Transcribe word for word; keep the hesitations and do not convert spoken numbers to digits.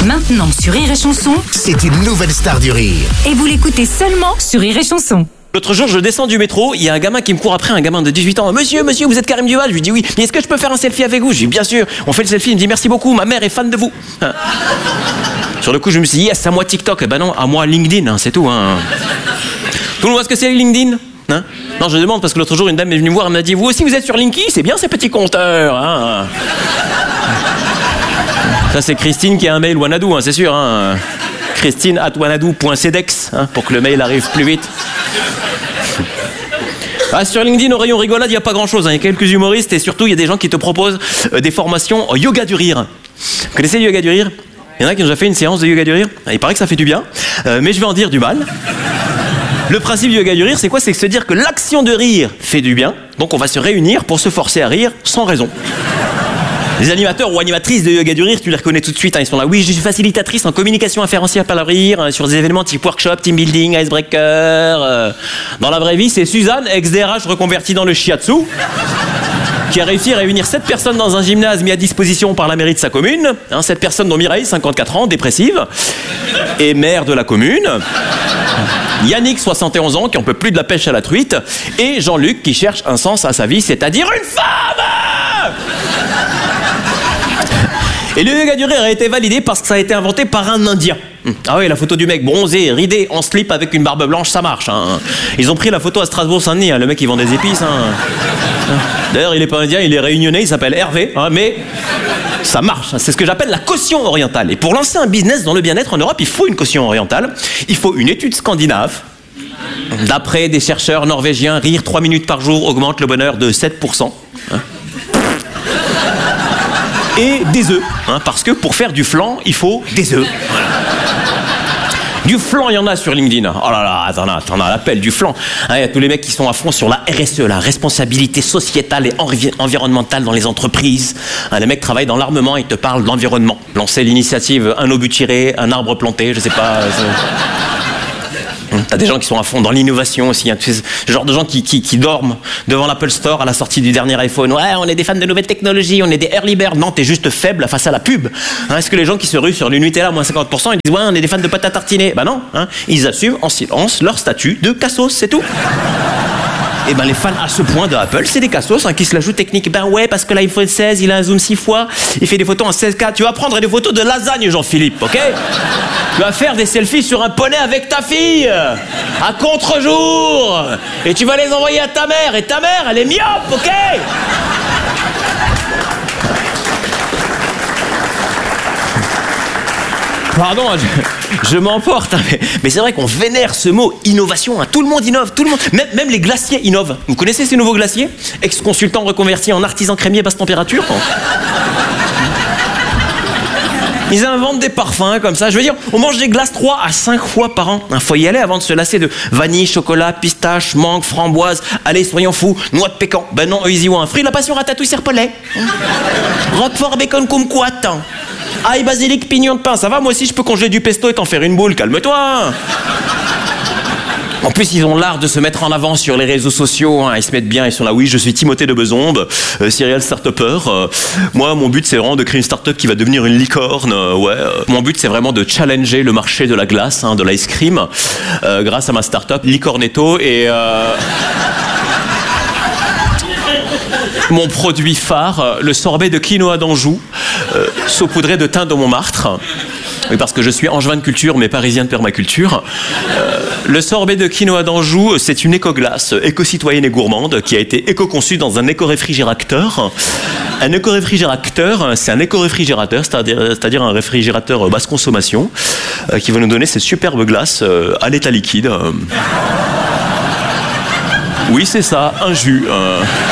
Maintenant sur Rire et Chanson, c'est une nouvelle star du rire. Et vous l'écoutez seulement sur Rire et Chanson. L'autre jour, je descends du métro, il y a un gamin qui me court après, un gamin de dix-huit ans. Monsieur, monsieur, vous êtes Karim Duval? Je lui dis oui. Mais est-ce que je peux faire un selfie avec vous? Je lui dis bien sûr. On fait le selfie, il me dit merci beaucoup, ma mère est fan de vous. Hein. Sur le coup, je me suis dit yes, à moi TikTok. Eh ben non, à moi LinkedIn, hein, c'est tout. Hein. Tout le monde voit ce que c'est LinkedIn? Hein? Non, je demande parce que l'autre jour, une dame est venue me voir, elle m'a dit vous aussi vous êtes sur Linky? C'est bien ces petits compteurs. Hein. Ça, c'est Christine qui a un mail Wanadoo, hein, c'est sûr. Hein. Christine at wanadoo point cedex, hein, pour que le mail arrive plus vite. Ah, sur LinkedIn, au rayon rigolade, il n'y a pas grand-chose. Il hein. y a quelques humoristes et surtout, il y a des gens qui te proposent euh, des formations au yoga du rire. Vous connaissez le yoga du rire? Il y en a qui ont déjà fait une séance de yoga du rire. Il paraît que ça fait du bien, euh, mais je vais en dire du mal. Le principe du yoga du rire, c'est quoi? C'est se dire que l'action de rire fait du bien. Donc on va se réunir pour se forcer à rire sans raison. Les animateurs ou animatrices de yoga du rire, tu les reconnais tout de suite, hein, ils sont là. Oui, je suis facilitatrice en communication inférentielle par le rire, hein, sur des événements type workshop, team building, icebreaker. Euh. Dans la vraie vie, c'est Suzanne, ex-D R H reconvertie dans le shiatsu, qui a réussi à réunir sept personnes dans un gymnase mis à disposition par la mairie de sa commune. Hein, sept personnes dont Mireille, cinquante-quatre ans, dépressive, et maire de la commune. Yannick, soixante et onze ans, qui en peut plus de la pêche à la truite. Et Jean-Luc, qui cherche un sens à sa vie, c'est-à-dire une femme. Et le yoga du rire a été validé parce que ça a été inventé par un Indien. Ah oui, la photo du mec bronzé, ridé, en slip avec une barbe blanche, ça marche. Hein. Ils ont pris la photo à Strasbourg-Saint-Denis, hein. Le mec il vend des épices. Hein. D'ailleurs, il est pas indien, il est réunionnais, il s'appelle Hervé, hein, mais ça marche. C'est ce que j'appelle la caution orientale. Et pour lancer un business dans le bien-être en Europe, il faut une caution orientale. Il faut une étude scandinave. D'après des chercheurs norvégiens, rire trois minutes par jour augmente le bonheur de sept pour cent. Hein. Et des œufs, hein, parce que pour faire du flan, il faut des œufs. Voilà. Du flan, il y en a sur LinkedIn. Oh là là, t'en as, t'en as l'appel du flan. Il hein, y a tous les mecs qui sont à fond sur la R S E, la responsabilité sociétale et envi- environnementale dans les entreprises. Hein, les mecs travaillent dans l'armement, ils te parlent d'environnement. Lancer l'initiative un obus tiré, un arbre planté, je sais pas... T'as des gens qui sont à fond dans l'innovation aussi, hein. Tu sais, ce genre de gens qui, qui, qui dorment devant l'Apple Store à la sortie du dernier iPhone. Ouais, on est des fans de nouvelles technologies, on est des early birds. Non, t'es juste faible face à la pub. Hein, est-ce que les gens qui se ruent sur du Nutella moins cinquante pour cent, ils disent ouais, on est des fans de pâte à tartiner? Bah non, hein, ils assument en silence leur statut de cassos, c'est tout. Et ben les fans à ce point de Apple, c'est des cassos hein, qui se la jouent technique. Ben ouais, parce que l'iPhone seize, il a un zoom six fois, il fait des photos en seize K. Tu vas prendre des photos de lasagne, Jean-Philippe, ok? Tu vas faire des selfies sur un poney avec ta fille, à contre-jour, et tu vas les envoyer à ta mère, et ta mère, elle est myope, ok? Pardon, je, je m'emporte, hein, mais, mais c'est vrai qu'on vénère ce mot innovation. Hein. Tout le monde innove, tout le monde. Même, même les glaciers innovent. Vous connaissez ces nouveaux glaciers? Ex-consultant reconverti en artisan crémier basse température. Ils inventent des parfums comme ça. Je veux dire, on mange des glaces trois à cinq fois par an. Il faut y aller avant de se lasser de vanille, chocolat, pistache, mangue, framboise. Allez, soyons fous, noix de pécan. Ben non, easy one. Fruits de la passion, ratatouille, serpolet. Roquefort, bacon, kumquat. Ail, basilic, pignon de pain. Ça va, moi aussi, je peux congeler du pesto et t'en faire une boule. Calme-toi. En plus, ils ont l'art de se mettre en avant sur les réseaux sociaux. Hein. Ils se mettent bien, ils sont là. Oui, je suis Timothée de Bezombe, euh, serial start-upper. Euh, moi, mon but, c'est vraiment de créer une start-up qui va devenir une licorne. Euh, ouais. Euh, mon but, c'est vraiment de challenger le marché de la glace, hein, de l'ice cream, euh, grâce à ma start-up Licornetto et... Euh... Mon produit phare, le sorbet de quinoa d'Anjou, euh, saupoudré de thym de Montmartre. Oui, parce que je suis angevin de culture, mais parisien de permaculture. Euh, le sorbet de quinoa d'Anjou, c'est une éco-glace éco-citoyenne et gourmande qui a été éco-conçue dans un éco-réfrigérateur. Un éco-réfrigérateur, c'est un éco-réfrigérateur, c'est-à-dire, c'est-à-dire un réfrigérateur basse consommation, euh, qui va nous donner ces superbes glaces euh, à l'état liquide. Euh... Oui, c'est ça, un jus. Euh...